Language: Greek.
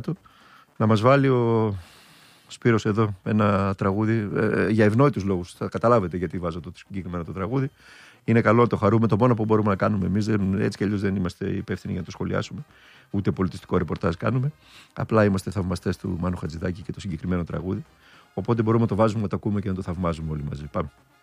Σαββάτο να μας βάλει ο Σπύρος εδώ ένα τραγούδι για ευνόητους λόγους. Θα καταλάβετε γιατί βάζω το συγκεκριμένο το τραγούδι. Είναι καλό να το χαρούμε. Το μόνο που μπορούμε να κάνουμε εμείς, έτσι κι αλλιώς δεν είμαστε υπεύθυνοι για να το σχολιάσουμε, ούτε πολιτιστικό ρεπορτάζ κάνουμε. Απλά είμαστε θαυμαστές του Μάνου Χατζηδάκη και το συγκεκριμένο τραγούδι. Οπότε μπορούμε να το βάζουμε, να το ακούμε και να το θαυμάζουμε όλοι μαζί. Πάμε.